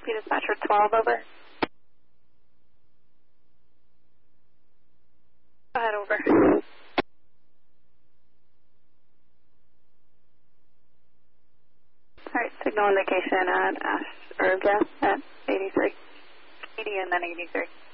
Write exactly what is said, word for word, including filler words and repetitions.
Rescue Dispatcher twelve, over. Go ahead, over. Alright, signal indication at Ash, or Gas at eighty-three. eighty and then eighty-three.